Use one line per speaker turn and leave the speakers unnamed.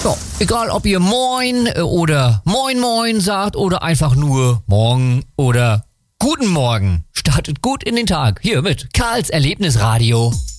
Ja, egal ob ihr Moin oder Moin Moin sagt oder einfach nur Morgen oder Guten Morgen. Startet gut in den Tag. Hier mit Karls Erlebnisradio.